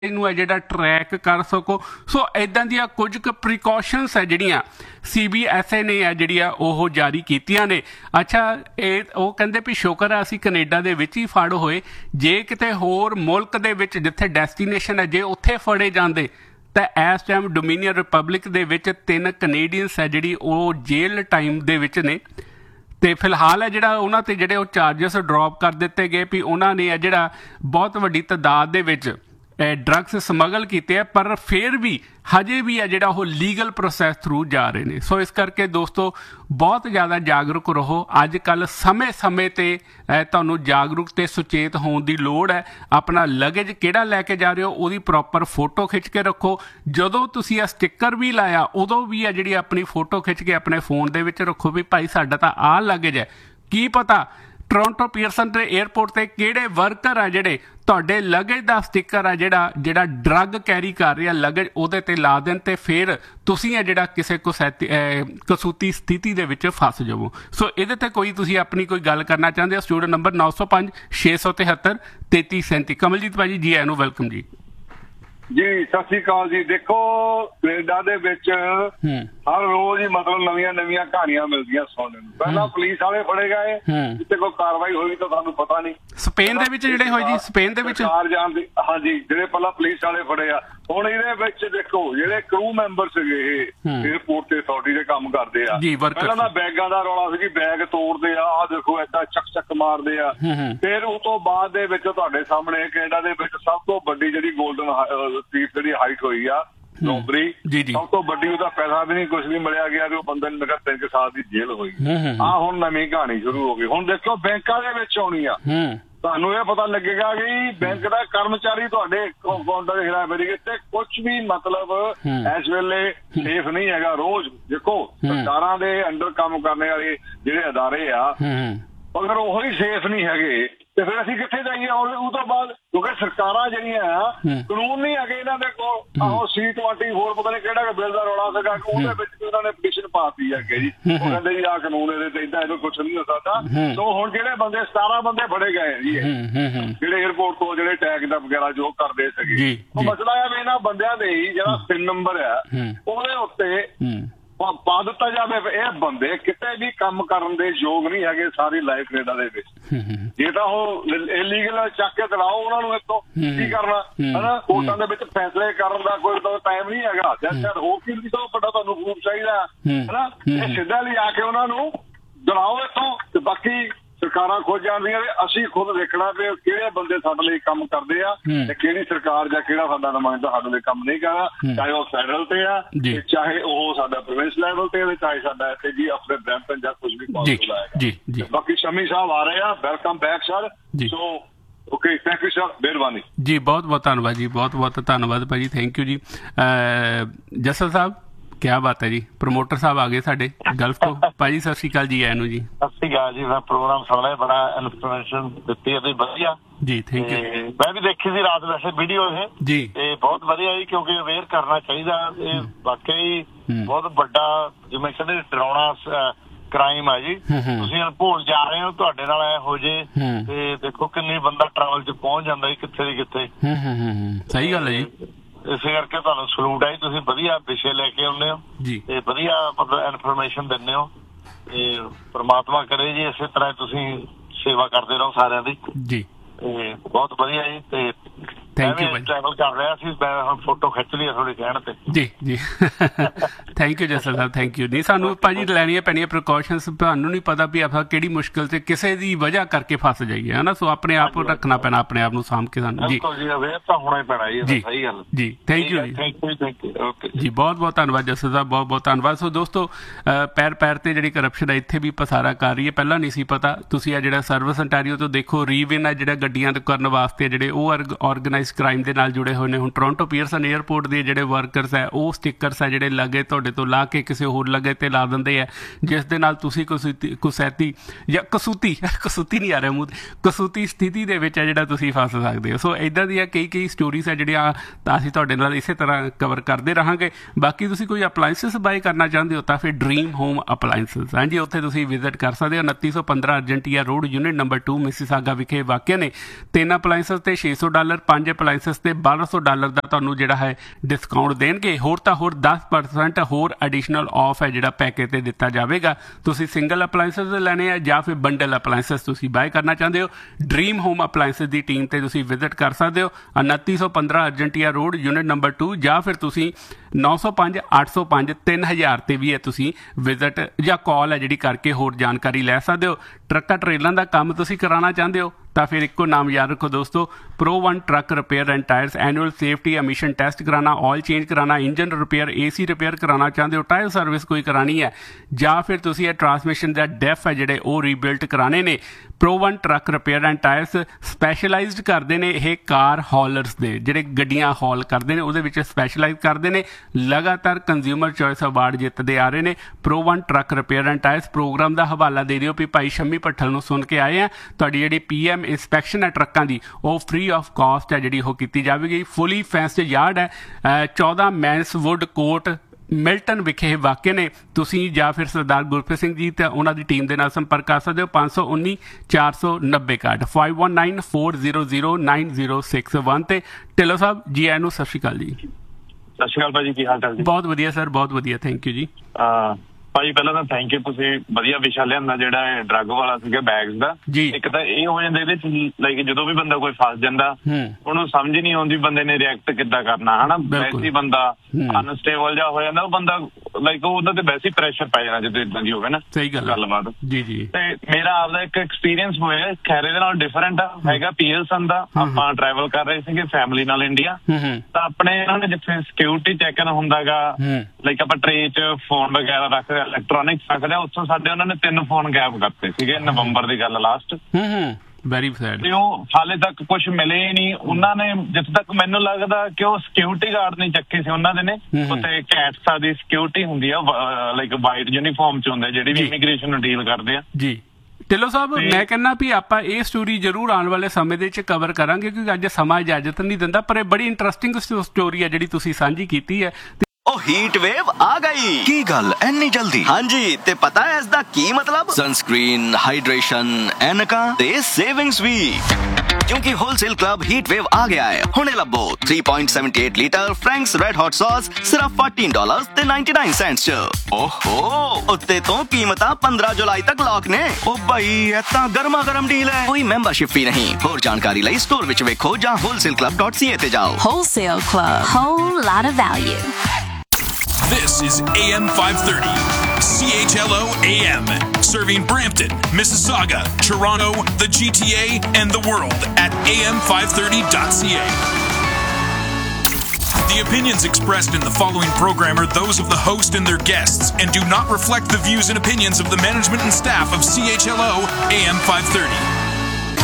ਨੂੰ ਹੈ ਜਿਹੜਾ ਟਰੈਕ ਕਰ ਸਕੋ। ਸੋ ਇੱਦਾਂ ਦੀਆਂ ਕੁਝ ਕੁ ਪ੍ਰੀਕਾਸ਼ਨਸ ਹੈ ਜਿਹੜੀਆਂ CBSA ਨੇ ਹੈ ਜਿਹੜੀਆਂ ਉਹ ਜਾਰੀ ਕੀਤੀਆਂ ਨੇ। ਅੱਛਾ, ਇਹ ਉਹ ਕਹਿੰਦੇ ਵੀ ਸ਼ੁਕਰ ਆ ਅਸੀਂ ਕੈਨੇਡਾ ਦੇ ਵਿੱਚ ਹੀ ਫੜ ਹੋਏ, ਜੇ ਕਿਤੇ ਹੋਰ ਮੁਲਕ ਦੇ ਵਿੱਚ ਜਿੱਥੇ ਡੈਸਟੀਨੇਸ਼ਨ ਹੈ ਜੇ ਉੱਥੇ ਫੜੇ ਜਾਂਦੇ ਤਾਂ ਇਸ ਟਾਈਮ ਡੋਮੀਨੀਅਨ ਰਿਪਬਲਿਕ ਦੇ ਵਿੱਚ 3 ਕੈਨੇਡੀਅਨਸ ਹੈ ਜਿਹੜੀ ਉਹ ਜੇਲ੍ਹ ਟਾਈਮ ਦੇ ਵਿੱਚ ਨੇ। ਤੇ ਫਿਲਹਾਲ ਹੈ ਜਿਹੜਾ ਉਹਨਾਂ ਤੇ ਜਿਹੜੇ ਉਹ ਚਾਰਜਸ ਡਰੋਪ ਕਰ ਦਿੱਤੇ ਗਏ ਵੀ ਉਹਨਾਂ ਨੇ ਜਿਹੜਾ ਬਹੁਤ ਵੱਡੀ ਤਾਦਾਦ ਦੇ ਵਿੱਚ ਡਰੱਗਸ ਸਮਗਲ ਕੀਤੇ ਆ, ਪਰ ਫਿਰ ਵੀ ਹਜੇ ਵੀ ਹੈ ਜਿਹੜਾ ਉਹ ਲੀਗਲ ਪ੍ਰੋਸੈਸ ਥਰੂ ਜਾ ਰਹੇ ਨੇ। ਸੋ ਇਸ ਕਰਕੇ ਦੋਸਤੋ ਬਹੁਤ ਜ਼ਿਆਦਾ ਜਾਗਰੂਕ ਰਹੋ। ਅੱਜ ਕੱਲ੍ਹ ਸਮੇਂ-ਸਮੇਂ 'ਤੇ ਤੁਹਾਨੂੰ ਜਾਗਰੂਕ ਅਤੇ ਸੁਚੇਤ ਹੋਣ ਦੀ ਲੋੜ ਹੈ। ਆਪਣਾ ਲਗੇਜ ਕਿਹੜਾ ਲੈ ਕੇ ਜਾ ਰਹੇ ਹੋ ਉਹਦੀ ਪ੍ਰੋਪਰ ਫੋਟੋ ਖਿੱਚ ਕੇ ਰੱਖੋ। ਜਦੋਂ ਤੁਸੀਂ ਇਹ ਸਟਿੱਕਰ ਵੀ ਲਾਇਆ ਉਦੋਂ ਵੀ ਹੈ ਜਿਹੜੀ ਆਪਣੀ ਫੋਟੋ ਖਿੱਚ ਕੇ ਆਪਣੇ ਫੋਨ ਦੇ ਵਿੱਚ ਰੱਖੋ ਵੀ ਭਾਈ ਸਾਡਾ ਤਾਂ ਆਹ ਲਗੇਜ ਹੈ। ਕੀ ਪਤਾ ਟੋਰਾਂਟੋ ਪੀਅਰਸਨ ਦੇ ਏਅਰਪੋਰਟ 'ਤੇ ਕਿਹੜੇ ਵਰਕਰ ਆ ਜਿਹੜੇ ਤੁਹਾਡੇ ਲਗੇਜ ਦਾ ਸਟਿੱਕਰ ਆ ਜਿਹੜਾ ਡਰੱਗ ਕੈਰੀ ਕਰ ਰਿਹਾ ਲਗੇਜ ਉਹਦੇ 'ਤੇ ਲਾ ਦੇਣ ਅਤੇ ਫਿਰ ਤੁਸੀਂ ਆ ਜਿਹੜਾ ਕਿਸੇ ਕਸੂਤੀ ਸਥਿਤੀ ਦੇ ਵਿੱਚ ਫਸ ਜਾਵੋ। ਸੋ ਇਹਦੇ 'ਤੇ ਕੋਈ ਤੁਸੀਂ ਆਪਣੀ ਕੋਈ ਗੱਲ ਕਰਨਾ ਚਾਹੁੰਦੇ ਹੋ? Student number 905 673 3337। ਕਮਲਜੀਤ ਭਾਜੀ ਜੀ ਆਇਆਂ ਨੂੰ ਵੈਲਕਮ ਜੀ। ਜੀ ਸਤਿ ਸ੍ਰੀ ਅਕਾਲ ਜੀ। ਦੇਖੋ ਕੈਨੇਡਾ ਦੇ ਵਿੱਚ ਹਰ ਰੋਜ਼ ਹੀ ਮਤਲਬ ਨਵੀਆਂ ਕਹਾਣੀਆਂ ਮਿਲਦੀਆਂ ਸੁਣਨ ਨੂੰ। ਪਹਿਲਾਂ ਪੁਲਿਸ ਵਾਲੇ ਫੜੇ ਗਏ, ਜਿੱਥੇ ਕੋਈ ਕਾਰਵਾਈ ਹੋਈ ਤਾਂ ਸਾਨੂੰ ਪਤਾ ਨਹੀਂ। ਸਪੇਨ ਦੇ ਵਿੱਚ ਜਿਹੜੇ ਹੋਏ ਜੀ, ਸਪੇਨ ਦੇ ਵਿੱਚ ਹਾਂਜੀ ਜਿਹੜੇ ਪਹਿਲਾਂ ਪੁਲਿਸ ਵਾਲੇ ਫੜੇ ਆ। ਹੁਣ ਇਹਦੇ ਵਿੱਚ ਦੇਖੋ ਜਿਹੜੇ ਕਰੂ ਮੈਂਬਰ ਸੀਗੇ ਇਹ ਏਅਰਪੋਰਟ ਤੇ ਅਥਾਰਟੀ ਦੇ ਕੰਮ ਕਰਦੇ ਆ। ਪਹਿਲਾਂ ਤਾਂ ਬੈਗਾਂ ਦਾ ਰੌਲਾ ਸੀ, ਬੈਗ ਤੋੜਦੇ ਆ, ਆਹ ਦੇਖੋ ਏਦਾਂ ਚੱਕ ਮਾਰਦੇ ਆ। ਫਿਰ ਉਸ ਤੋਂ ਬਾਅਦ ਦੇ ਵਿੱਚ ਤੁਹਾਡੇ ਸਾਹਮਣੇ ਕੈਨੇਡਾ ਦੇ ਵਿੱਚ ਸਭ ਤੋਂ ਵੱਡੀ ਜਿਹੜੀ ਗੋਲਡਨ ਜਿਹੜੀ ਹਾਈਟ ਹੋਈ ਆ ਰੋਬਰੀ, ਸਭ ਤੋਂ ਵੱਡੀ, ਉਹਦਾ ਪੈਸਾ ਵੀ ਨਹੀਂ ਕੁਛ ਵੀ ਮਿਲਿਆ ਗਿਆ ਤੇ ਉਹ ਬੰਦੇ ਨੂੰ 3 ਸਾਲ ਦੀ ਜੇਲ੍ਹ ਹੋਈ। ਆਹ ਹੁਣ ਨਵੀਂ ਕਹਾਣੀ ਸ਼ੁਰੂ ਹੋ ਗਈ। ਹੁਣ ਦੇਖੋ ਬੈਂਕਾਂ ਦੇ ਵਿੱਚ ਆਉਣੀ ਆ, ਤੁਹਾਨੂੰ ਇਹ ਪਤਾ ਲੱਗੇਗਾ ਕਿ ਬੈਂਕ ਦਾ ਕਰਮਚਾਰੀ ਤੁਹਾਡੇ ਅਕਾਊਂਟਾਂ ਦੇ ਖਿਲਾਫ ਮੇਰੀ ਤੇ ਕੁਛ ਵੀ ਮਤਲਬ ਇਸ ਵੇਲੇ ਸੇਫ ਨਹੀਂ ਹੈਗਾ। ਰੋਜ਼ ਦੇਖੋ ਸਰਕਾਰਾਂ ਦੇ ਅੰਡਰ ਕੰਮ ਕਰਨ ਵਾਲੇ ਜਿਹੜੇ ਅਦਾਰੇ ਆ, ਅਗਰ ਉਹ ਹੀ ਸੇਫ ਨਹੀਂ ਹੈਗੇ ਤੇ ਫਿਰ ਅਸੀਂ ਕਿੱਥੇ ਜਾਈਏ? ਉਹ ਤੋਂ ਬਾਅਦ ਕਿਉਂਕਿ ਸਰਕਾਰਾਂ ਜਿਹੜੀਆਂ ਕਾਨੂੰਨ ਨਹੀਂ ਹੈਗੇ ਇਹਨਾਂ ਦੇ ਕੋਲ। ਆਹੋ C-24 ਪਤਾ ਨਹੀਂ ਕਿਹੜਾ ਬਿੱਲ ਦਾ ਰੌਲਾ ਸੀਗਾ, ਉਹਦੇ ਵਿੱਚ ਉਹਨਾਂ ਨੇ ਪਟੀਸ਼ਨ ਪਾਤੀ ਅੱਗੇ ਜੀ। ਉਹ ਕਹਿੰਦੇ ਜੀ ਆਹ ਕਾਨੂੰਨ ਇਹਦੇ ਤੇ ਏਦਾਂ ਕੁਛ ਨਹੀਂ ਹੋ ਸਕਦਾ। ਸੋ ਹੁਣ ਜਿਹੜੇ ਬੰਦੇ 17 ਬੰਦੇ ਫੜੇ ਗਏ ਜੀ ਜਿਹੜੇ ਏਅਰਪੋਰਟ ਤੋਂ ਜਿਹੜੇ ਟੈਗ ਦਾ ਵਗੈਰਾ ਜੋ ਕਰਦੇ ਸੀਗੇ, ਉਹ ਮਸਲਾ ਹੈ ਵੀ ਇਹਨਾਂ ਬੰਦਿਆਂ ਦੇ ਹੀ ਜਿਹੜਾ PIN ਨੰਬਰ ਆ ਉਹਦੇ ਉੱਤੇ ਪਾ ਦਿੱਤਾ ਜਾਵੇ। ਇਹ ਬੰਦੇ ਕਿਤੇ ਵੀ ਕੰਮ ਕਰਨ ਦੇ ਯੋਗ ਨਹੀਂ ਹੈਗੇ ਸਾਰੀ ਲਾਈਫ ਕੈਨੇਡਾ ਦੇ ਵਿੱਚ। ਜੇ ਤਾਂ ਉਹ ਇਲੀਗਲ ਚੱਕ ਕੇ ਚਲਾਓ ਉਹਨਾਂ ਨੂੰ, ਇੱਥੋਂ ਕੀ ਕਰਨਾ ਹਨਾ? ਕੋਰਟਾਂ ਦੇ ਵਿੱਚ ਫੈਸਲੇ ਕਰਨ ਦਾ ਕੋਈ ਟਾਈਮ ਨਹੀਂ ਹੈਗਾ। ਜਦ ਹੋਰ ਕੀ ਤੋਂ ਵੱਡਾ ਤੁਹਾਨੂੰ ਪ੍ਰੂਫ ਚਾਹੀਦਾ ਹਨਾ? ਇਹ ਸਿੱਧਾ ਲਿਆ ਕੇ ਉਹਨਾਂ ਨੂੰ ਦਲਾਓ ਇੱਥੋਂ, ਤੇ ਬਾਕੀ ਸਰਕਾਰਾਂ ਖੁਦ ਜਾਣਦੀਆਂ ਨੇ। ਅਸੀਂ ਖੁਦ ਦੇਖਣਾ ਵੀ ਕਿਹੜੇ ਬੰਦੇ ਸਾਡੇ ਲਈ ਕੰਮ ਕਰਦੇ ਆ ਤੇ ਕਿਹੜੀ ਸਰਕਾਰ ਜਾਂ ਕਿਹੜਾ ਸਾਡਾ ਨੁਮਾਇੰਦਾ ਸਾਡੇ ਲਈ ਕੰਮ ਨਹੀਂ ਕਰਦਾ, ਚਾਹੇ ਉਹ ਫੈਡਰਲ ਤੇ ਆ, ਚਾਹੇ ਉਹ ਸਾਡਾ ਪ੍ਰੋਵਿੰਸ ਲੈਵਲ ਤੇ, ਚਾਹੇ ਸਾਡਾ ਇੱਥੇ ਜੀ ਆਪਣੇ ਬ੍ਰੈਂਪਟਨ ਜਾਂ ਕੁਝ ਵੀ ਪੋਸੀਬਲ ਹੈ। ਬਾਕੀ ਸ਼ਮੀ ਸਾਹਿਬ ਆ ਰਹੇ ਆ, welcome back sir. So okay, thank you sir, ਮਿਹਰਬਾਨੀ ਜੀ। ਬਹੁਤ ਬਹੁਤ ਧੰਨਵਾਦ ਜੀ, ਬਹੁਤ ਬਹੁਤ ਧੰਨਵਾਦ ਭਾਜੀ, ਥੈਂਕ ਯੂ ਜੀ। ਜਸਲ ਸਾਹਿਬ ਕਿਆ ਬਾਤ ਹੈ ਜੀ, ਪ੍ਰਮੋਟਰ ਸਾਹਿਬ ਆ ਗਏ ਸਾਡੇ ਗਲਫ ਤੋਂ। ਭਾਜੀ ਸਤਿ ਸ਼੍ਰੀ ਅਕਾਲ ਜੀ, ਆਇਆਂ ਨੂੰ ਜੀ। ਸਤਿ ਸ਼੍ਰੀ ਅਕਾਲ ਜੀ। ਮੈਂ ਪ੍ਰੋਗਰਾਮ ਸੁਣ ਲਿਆ, ਬੜਾ ਇਨਫੋਰਮੇਸ਼ਨ ਦਿੱਤੀ ਅਤੇ ਵਧੀਆ ਜੀ, ਥੈਂਕ ਯੂ। ਮੈਂ ਵੀ ਦੇਖੀ ਸੀ ਰਾਤ ਵੈਸੇ ਵੀਡੀਓ ਇਹ ਜੀ, ਤੇ ਬਹੁਤ ਵਧੀਆ ਜੀ, ਕਿਉਂਕਿ ਅਵੇਅਰ ਕਰਨਾ ਚਾਹੀਦਾ। ਇਹ ਵਾਕਈ ਬਹੁਤ ਵੱਡਾ ਜਿਵੇਂ ਕਹਿੰਦੇ ਡਰਾਉਣਾ ਕ੍ਰਾਈਮ ਆ ਜੀ। ਤੁਸੀਂ ਭੁੱਲ ਜਾ ਰਹੇ ਹੋ ਤੁਹਾਡੇ ਨਾਲ ਐ ਹੋ ਜੇ ਤੇ ਦੇਖੋ ਕਿੰਨੀ ਬੰਦਾ ਟਰੈਵਲ ਚ ਪਹੁੰਚ ਜਾਂਦਾ ਜੀ, ਕਿੱਥੇ ਦੀ ਕਿੱਥੇ। ਸਹੀ ਗੱਲ ਹੈ ਜੀ। ਇਸੇ ਕਰਕੇ ਤੁਹਾਨੂੰ ਸਲੂਟ ਹੈ ਜੀ, ਤੁਸੀਂ ਵਧੀਆ ਵਿਸ਼ੇ ਲੈ ਕੇ ਆਉਂਦੇ ਹੋ ਤੇ ਵਧੀਆ ਮਤਲਬ ਇਨਫੋਰਮੇਸ਼ਨ ਦਿੰਦੇ ਹੋ। ਤੇ ਪ੍ਰਮਾਤਮਾ ਕਰੇ ਜੀ ਇਸੇ ਤਰ੍ਹਾਂ ਤੁਸੀਂ ਸੇਵਾ ਕਰਦੇ ਰਹੋ ਸਾਰਿਆਂ ਦੀ ਜੀ। ਤੇ ਬਹੁਤ ਵਧੀਆ ਜੀ। ਤੇ ਟਰੈਵਲ ਕਰ ਰਿਹਾ ਸੀ, ਮੈਂ ਹੁਣ ਫੋਟੋ ਖਿੱਚ ਲਈ ਤੁਹਾਡੇ ਕਹਿਣ ਤੇ ਜੀ ਜੀ। Thank you Jasal Sahib, thank you. ਨਹੀਂ ਸਾਨੂੰ ਭਾਜੀ ਲੈਣੀਆਂ ਪੈਣੀਆਂ ਪ੍ਰੀਕਾਸ਼ਨਸ। ਤੁਹਾਨੂੰ ਨਹੀਂ ਪਤਾ ਵੀ ਆਪਾਂ ਕਿਹੜੀ ਮੁਸ਼ਕਿਲ ਤੇ ਕਿਸੇ ਦੀ ਵਜ੍ਹਾ ਕਰਕੇ ਫਸ ਜਾਈਏ ਹੈ ਨਾ। ਸੋ ਆਪਣੇ ਆਪ ਰੱਖਣਾ ਪੈਣਾ, ਆਪਣੇ ਆਪ ਨੂੰ ਸਾਂਭ ਕੇ ਸਾਨੂੰ ਜੀ। ਤਾਂ ਹੋਣਾ ਹੀ ਪੈਣਾ ਜੀ, ਸਹੀ ਗੱਲ ਜੀ। ਥੈਂਕ ਯੂ ਜੀ, ਬਹੁਤ ਬਹੁਤ ਧੰਨਵਾਦ ਜਸਲ ਸਾਹਿਬ, ਬਹੁਤ ਬਹੁਤ ਧੰਨਵਾਦ। ਸੋ ਦੋਸਤੋ ਪੈਰ ਤੇ ਜਿਹੜੀ ਕਰਪਸ਼ਨ ਹੈ ਇੱਥੇ ਵੀ ਪਸਾਰਾ ਕਰ ਰਹੀ ਹੈ। ਪਹਿਲਾਂ ਨਹੀਂ ਸੀ ਪਤਾ। ਤੁਸੀਂ ਆ ਜਿਹੜਾ ਸਰਵਿਸ ਅੰਟਾਰੀਓ ਤੋਂ ਦੇਖੋ ਰੀਵਿਨ ਆ ਜਿਹੜਾ ਗੱਡੀਆਂ ਕਰਨ ਵਾਸਤੇ ਜਿਹੜੇ ਉਹ ਆਰਗੇਨਾਈਜ਼ ਕ੍ਰਾਈਮ ਦੇ ਨਾਲ ਜੁੜੇ ਹੋਏ ਨੇ। ਹੁਣ ਟੋਰਾਂਟੋ ਪੀਅਰਸਨ ਏਅਰਪੋਰਟ ਦੇ ਜਿਹੜੇ ਵਰਕਰਸ ਹੈ ਉਹ ਸਟਿੱਕਰਸ ਹੈ ਜਿਹੜੇ ਲੱਗੇ ਤੁਹਾਡੇ ਤੋਂ ਲਾ ਕੇ ਕਿਸੇ ਹੋਰ ਲੱਗੇ ਤੇ ਲਾ ਦਿੰਦੇ ਆ, ਜਿਸ ਦੇ ਨਾਲ ਤੁਸੀਂ ਕੁਸੈਤੀ ਜਾਂ ਕਸੂਤੀ ਨਹੀਂ ਆ ਰਿਹਾ ਮੂੰਹ, ਕਸੂਤੀ ਸਥਿਤੀ ਦੇ ਵਿੱਚ ਹੈ ਜਿਹੜਾ ਤੁਸੀਂ ਫਸ ਸਕਦੇ ਹੋ। ਸੋ ਇੱਦਾਂ ਦੀਆਂ ਕਈ ਸਟੋਰੀਜ਼ ਹੈ ਜਿਹੜੀਆਂ ਤਾਂ ਅਸੀਂ ਤੁਹਾਡੇ ਨਾਲ ਇਸੇ ਤਰ੍ਹਾਂ ਕਵਰ ਕਰਦੇ ਰਹਾਂਗੇ। ਬਾਕੀ ਤੁਸੀਂ ਕੋਈ ਅਪਲਾਇੰਸਿਸ ਬਾਏ ਕਰਨਾ ਚਾਹੁੰਦੇ ਹੋ ਤਾਂ ਫਿਰ ਡਰੀਮ ਹੋਮ ਅਪਲਾਇੰਸਿਸ ਹਾਂਜੀ, ਉੱਥੇ ਤੁਸੀਂ ਵਿਜ਼ਿਟ ਕਰ ਸਕਦੇ ਹੋ। 2915 ਅਰਜੈਂਟੀਆ ਰੋਡ, ਯੂਨਿਟ ਨੰਬਰ 2, ਮਿਸੀਸਾਗਾ ਵਿਖੇ ਵਾਕਿਆ ਨੇ। 3 ਅਪਲਾਇੰਸਿਸ ਤੇ $600, 5 ਅਪਲਾਈਸੈਸ ਤੇ $1200 ਦਾ ਤੁਹਾਨੂੰ ਜਿਹੜਾ ਹੈ ਡਿਸਕਾਊਂਟ ਦੇਣਗੇ। ਹੋਰ ਤਾਂ ਹੋਰ 10% ਹੋਰ ਐਡੀਸ਼ਨਲ ਆਫ ਹੈ ਜਿਹੜਾ ਪੈਕੇਜ ਤੇ ਦਿੱਤਾ ਜਾਵੇਗਾ। ਤੁਸੀਂ ਸਿੰਗਲ ਅਪਲਾਈਸੈਸ ਲੈਣੇ ਆ ਜਾਂ ਫਿਰ ਬੰਡਲ ਅਪਲਾਈਸੈਸ ਤੁਸੀਂ ਬਾਏ ਕਰਨਾ ਚਾਹੁੰਦੇ ਹੋ, ਡ੍ਰੀਮ ਹੋਮ ਅਪਲਾਈਸੈਸ ਦੀ ਟੀਮ ਤੇ ਤੁਸੀਂ ਵਿਜ਼ਿਟ ਕਰ ਸਕਦੇ ਹੋ। 2915 ਅਰਜੈਂਟੀਆ ਰੋਡ, ਯੂਨਿਟ ਨੰਬਰ 2, ਜਾਂ ਫਿਰ ਤੁਸੀਂ 905 805 3000 ਤੇ ਵੀ ਹੈ ਤੁਸੀਂ ਵਿਜ਼ਿਟ ਜਾਂ ਕਾਲ ਹੈ ਜਿਹੜੀ ਕਰਕੇ ਹੋਰ ਜਾਣਕਾਰੀ ਲੈ ਸਕਦੇ ਹੋ। ਟਰੱਕਾਂ ਟਰੇਲਾਂ ਦਾ ਕੰਮ ਤੁਸੀਂ ਕਰਾਉਣਾ ਚਾਹੁੰਦੇ ਹੋ ਤਾਂ ਫਿਰ ਇੱਕੋ ਨਾਮ ਯਾਦ ਰੱਖੋ ਦੋਸਤੋ, Pro1 truck repair and tyres. Annual safety emission test कराना, ऑयल चेंज कराना, इंजन रिपेयर, AC रिपेयर कराना चाहते हो, टायर सर्विस कोई करानी है, ਜਾਂ ਫਿਰ ਤੁਸੀਂ ਇਹ ਟਰਾਂਸਮਿਸ਼ਨ ਦਾ ਡੈਫ ਹੈ ਜਿਹੜੇ ਉਹ ਰੀਬਿਲਟ ਕਰਾਣੇ ਨੇ, Pro1 truck repair and tyres specialised ਕਰਦੇ ਨੇ। ਇਹ ਕਾਰ ਹੌਲਰਸ ਦੇ ਜਿਹੜੇ ਗੱਡੀਆਂ ਹੌਲ ਕਰਦੇ ਨੇ ਉਹਦੇ ਵਿੱਚ ਸਪੈਸ਼ਲਾਈਜ਼ ਕਰਦੇ ਨੇ। ਲਗਾਤਾਰ ਕੰਜ਼ਿਊਮਰ ਚੋਇਸ ਅਵਾਰਡ ਜਿੱਤਦੇ ਆ ਰਹੇ ਨੇ। Pro1 truck repair and tyres programme ਦਾ ਹਵਾਲਾ ਦੇ ਦਿਓ ਵੀ ਭਾਈ ਸ਼ੰਮੀ ਭੱਠਲ ਨੂੰ ਸੁਣ ਕੇ ਆਏ ਆ, ਤੁਹਾਡੀ ਜਿਹੜੀ PM ਇੰਸਪੈਕਸ਼ਨ ਹੈ ਟਰੱਕਾਂ ਦੀ ਉਹ ਫ੍ਰੀ ਆਫ ਕਾਸਟ ਹੈ ਜਿਹੜੀ ਉਹ ਕੀਤੀ ਜਾਵੇਗੀ। ਫੁੱਲੀ ਫੈਂਸਡ ਯਾਰਡ ਹੈ, 14 ਮੈਂਸਵੁੱਡ ਕੋਰਟ ਮਿਲਟਨ ਵਿਖੇ ਵਾਕਿਆ ਨੇ। ਤੁਸੀਂ ਜਾਂ ਫਿਰ ਸਰਦਾਰ ਗੁਰਪ੍ਰੀਤ ਸਿੰਘ ਜੀ ਤੇ ਉਹਨਾਂ ਦੀ ਟੀਮ ਦੇ ਨਾਲ ਸੰਪਰਕ ਕਰ ਸਕਦੇ ਹੋ। 519 490 ਕਾਰਡ 519 400 9061 ਤੇ। ਢਿੱਲੋਂ ਸਾਹਿਬ ਜੀ ਆਇਆਂ ਨੂੰ, ਸਤਿ ਸ਼੍ਰੀ ਅਕਾਲ ਜੀ। ਸਤਿ ਸ਼੍ਰੀ ਅਕਾਲ ਭਾਜੀ, ਕੀ ਹਾਲ ਚਾਲ ਜੀ? ਬਹੁਤ ਵਧੀਆ ਸਰ, ਬਹੁਤ ਵਧੀਆ, ਥੈਂਕ ਯੂ ਜੀ। ਭਾਜੀ ਪਹਿਲਾਂ ਤਾਂ ਥੈਂਕ ਯੂ, ਤੁਸੀਂ ਵਧੀਆ ਵਿਸ਼ਾ ਲਿਆਂਦਾ ਜਿਹੜਾ ਇਹ ਡਰੱਗ ਵਾਲਾ ਸੀਗਾ ਬੈਗਸ ਦਾ। ਇੱਕ ਤਾਂ ਇਹ ਹੋ ਜਾਂਦਾ ਇਹਦੇ ਚ ਲਾਈਕ ਜਦੋਂ ਵੀ ਬੰਦਾ ਕੋਈ ਫਸ ਜਾਂਦਾ ਉਹਨੂੰ ਸਮਝ ਨਹੀਂ ਆਉਂਦੀ ਬੰਦੇ ਨੇ ਰਿਐਕਟ ਕਿੱਦਾਂ ਕਰਨਾ, ਹਨਾ। ਵੈਸੇ ਹੀ ਬੰਦਾ ਅਨਸਟੇਬਲ ਜਾ ਹੋ ਜਾਂਦਾ, ਉਹ ਬੰਦਾ ਲਾਈਕ ਉਹਦੇ ਤੇ ਵੈਸੇ ਹੀ ਪ੍ਰੈਸ਼ਰ ਪੈ ਜਾਣਾ ਜਦੋਂ ਇਦਾਂ ਦੀ ਹੋਵੇ ਨਾ। ਸਹੀ ਗੱਲਬਾਤ ਜੀ ਜੀ। ਤੇ ਮੇਰਾ ਆਪਦਾ ਇੱਕ ਐਕਸਪੀਰੀਅੰਸ ਹੋਇਆ, ਖੈਰ ਇਹਦੇ ਨਾਲ ਡਿਫਰੈਂਟ ਹੈਗਾ। ਪੀਐਲਸਨ ਦਾ ਆਪਾਂ ਟਰੈਵਲ ਕਰ ਰਹੇ ਸੀਗੇ ਫੈਮਿਲੀ ਨਾਲ ਇੰਡੀਆ, ਤਾਂ ਆਪਣੇ ਇਹਨਾਂ ਨੇ ਜਿੱਥੇ ਸਿਕਿਉਰਿਟੀ ਚੈੱਕ ਇਨ ਹੁੰਦਾ ਗਾ, ਲਾਈਕ ਆਪਾਂ ਟਰੇ ਚ ਫੋਨ ਵਗੈਰਾ ਰੱਖਦੇ, ਇਲੈਕਟ੍ਰੋਨਿਕਸ ਰੱਖਦੇ, ਉੱਥੋਂ ਸਾਡੇ ਉਹਨਾਂ ਨੇ 3 ਫੋਨ ਗਾਇਬ ਕਰਤੇ ਸੀਗੇ। ਨਵੰਬਰ ਦੀ ਗੱਲ ਲਾਸਟ। Very sad. ਤੇ ਉਹ ਹਾਲੇ ਤੱਕ ਕੁਝ ਮਿਲੇ ਹੀ ਨਹੀਂ ਉਹਨਾਂ ਨੇ, ਜਿੱਥੇ ਤੱਕ ਮੈਨੂੰ ਲੱਗਦਾ ਕਿ ਉਹ ਸਿਕਿਉਰਿਟੀ ਗਾਰਡ ਨਹੀਂ ਚੱਕੇ ਸੀ ਉਹਨਾਂ ਦੇ ਨੇ। ਉੱਥੇ ਕੈਟਸਾ ਦੀ ਸਿਕਿਉਰਿਟੀ ਹੁੰਦੀ ਆ, ਲਾਈਕ ਵਾਈਟ ਯੂਨੀਫਾਰਮ ਚ ਹੁੰਦੇ ਜਿਹੜੀ ਵੀ ਇਮੀਗ੍ਰੇਸ਼ਨ ਨੂੰ ਡੀਲ ਕਰਦੇ ਆ ਜੀ। ਢਿੱਲੋਂ ਸਾਹਿਬ ਮੈਂ ਕਹਿੰਦਾ ਵੀ ਆਪਾਂ ਇਹ ਸਟੋਰੀ ਜ਼ਰੂਰ ਆਉਣ ਵਾਲੇ ਸਮੇਂ ਦੇ ਵਿੱਚ ਕਵਰ ਕਰਾਂਗੇ ਕਿਉਂਕਿ ਅੱਜ ਸਮਾਂ ਇਜਾਜ਼ਤ ਨਹੀਂ ਦਿੰਦਾ, ਪਰ ਇਹ ਬੜੀ ਇੰਟਰਸਟਿੰਗ ਸਟੋਰੀ ਹੈ ਜਿਹੜੀ ਤੁਸੀਂ ਸਾਂਝੀ ਕੀਤੀ ਹੈ। ਹੀਟ ਵੇਵ ਆ ਗਈ। ਕੀ ਗੱਲ ਇੰਨੀ ਜਲਦੀ? ਹਾਂਜੀ, ਤੇ ਪਤਾ ਹੈ ਇਸ ਦਾ ਕੀ ਮਤਲਬ? ਸਨਸਕ੍ਰੀਨ, ਹਾਈਡਰੇਸ਼ਨ, ਐਨਕਾਂ ਤੇ ਸੇਵਿੰਗਸ ਵੀ, ਕਿਉਂਕਿ ਹੋਲਸੇਲ ਕਲੱਬ ਹੀਟ ਵੇਵ ਆ ਗਿਆ ਹੈ। ਹੁਣੇ ਲੱਭੋ 3.78 ਲੀਟਰ ਫਰੈਂਕਸ ਰੈਡ ਹੌਟ ਸੌਸ ਸਿਰਫ $14.99 ਚ। ਓਹੋ, ਉੱਤੇ ਤੋਂ ਕੀਮਤਾਂ 15 ਜੁਲਾਈ ਤੱਕ ਲੌਕ ਨੇ। ਉਹ ਭਾਈ ਇਹ ਤਾਂ ਗਰਮਾ ਗਰਮ ਡੀਲ ਹੈ, ਕੋਈ ਮੈਂਬਰਸ਼ਿਪ ਫੀ ਨਹੀਂ। ਹੋਰ ਜਾਣਕਾਰੀ ਲਈ ਸਟੋਰ ਵਿੱਚ ਵੇਖੋ ਜਾਂ wholesaleClub.ca ਤੇ ਜਾਓ। Wholesale Club, whole lot of value. This is AM 530, CHLO AM, serving Brampton, Mississauga, Toronto, the GTA, and the world at am530.ca. The opinions expressed in the following program are those of the host and their guests and do not reflect the views and opinions of the management and staff of CHLO AM 530.